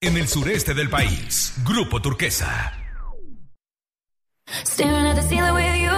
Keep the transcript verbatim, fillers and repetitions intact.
en el sureste del país. Grupo Turquesa. Staring at the ceiling with you.